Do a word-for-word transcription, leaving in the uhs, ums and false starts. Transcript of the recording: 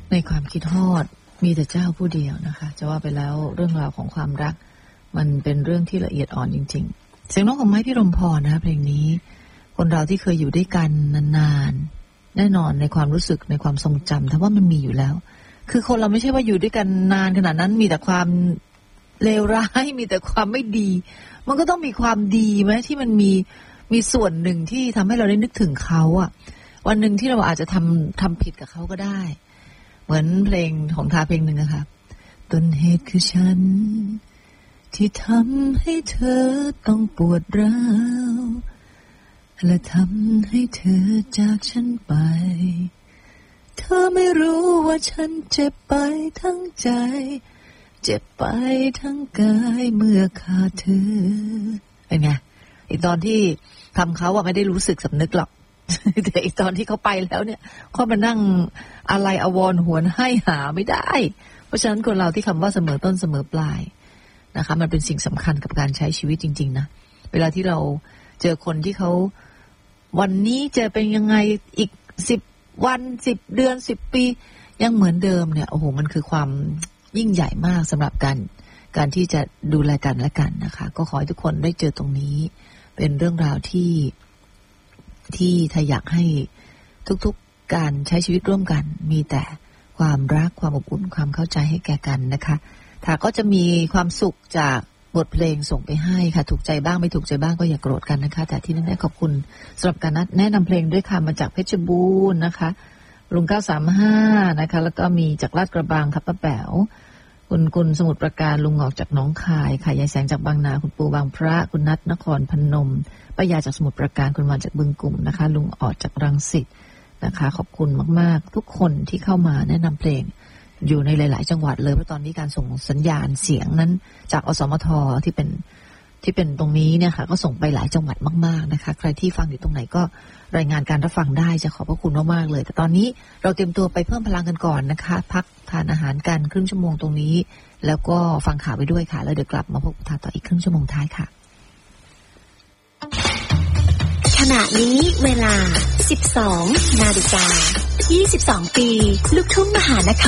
ในความคิดฮอดมีแต่เจ้าผู้เดียวนะคะจะว่าไปแล้วเรื่องราวของความรักมันเป็นเรื่องที่ละเอียดอ่อนจริงๆเสียงร้องของไม้พิรมพรนะคะเพลงนี้คนเราที่เคยอยู่ด้วยกันนานๆแน่นอนในความรู้สึกในความทรงจำถ้าว่ามันมีอยู่แล้วคือคนเราไม่ใช่ว่าอยู่ด้วยกันนานขนาดนั้นมีแต่ความเลวร้ายมีแต่ความไม่ดีมันก็ต้องมีความดีไหมที่มันมีมีส่วนหนึ่งที่ทำให้เราได้นึกถึงเขาอ่ะวันหนึ่งที่เราอาจจะทำทำผิดกับเขาก็ได้เหมือนเพลงของทาเพลงหนึ่งนะคะต้นเหตุคือฉันที่ทำให้เธอต้องปวดร้าวและทำให้เธอจากฉันไปเธอไม่รู้ว่าฉันเจ็บไปทั้งใจเจ็บไปทั้งกายเมื่อขาดเธอเป็นไงอีกตอนที่ทำเขาอะไม่ได้รู้สึกสำนึกหรอก แต่อีกตอนที่เขาไปแล้วเนี่ยเขามานั่งอะไรอวรหวนให้หาไม่ได้เพราะฉะนั้นคนเราที่คำว่าเสมอต้นเสมอปลายนะคะมันเป็นสิ่งสำคัญกับการใช้ชีวิตจริงๆนะเวลาที่เราเจอคนที่เขาวันนี้จะเป็นยังไงอีกสิบวันสิบเดือนสิบปียังเหมือนเดิมเนี่ยโอ้โหมันคือความยิ่งใหญ่มากสำหรับการการที่จะดูแลกันและกันนะคะก็ขอให้ทุกคนได้เจอตรงนี้เป็นเรื่องราวที่ที่ถ้าอยากให้ทุกๆการใช้ชีวิตร่วมกันมีแต่ความรักความอบอุ่นความเข้าใจให้แก่กันนะคะถ้าก็จะมีความสุขจากบทเพลงส่งไปให้ค่ะถูกใจบ้างไม่ถูกใจบ้างก็อย่าโกรธกันนะคะแต่ที่แน่ๆขอบคุณสำหรับการแนะนำเพลงด้วยค่ะมาจากเพชรบูรณ์นะคะลุงเก้าสามห้านะคะแล้วก็มีจากลาดกระบังครับป้าแป๋วคุณคุณสมุทรปราการลุงออกจากหนองคายค่ะยายแสงจากบางนาคุณปูบางพระคุณนัทนครพนมป้ายาจากสมุทรปราการคุณวันจากบึงกุ่มนะคะลุงออดจากรังสิตนะคะขอบคุณมากๆทุกคนที่เข้ามาแนะนำเพลงอยู่ในหลายๆจังหวัดเลยเพราะตอนนี้การส่งสัญญาณเสียงนั้นจากอสมทที่เป็นที่เป็นตรงนี้เนี่ยค่ะก็ส่งไปหลายจังหวัดมากๆนะคะใครที่ฟังอยู่ตรงไหนก็รายงานการรับฟังได้จะขอบพระคุณมากๆเลยแต่ตอนนี้เราเตรียมตัวไปเพิ่มพลังกันก่อนนะคะพักทานอาหารกันครึ่งชั่วโมงตรงนี้แล้วก็ฟังข่าวไปด้วยค่ะแล้วเดี๋ยวกลับมาพบกันต่ออีกครึ่งชั่วโมงท้ายค่ะขณะนี้เวลา สิบสองนาฬิกายี่สิบสอง ปีลูกทุ่งมหานคร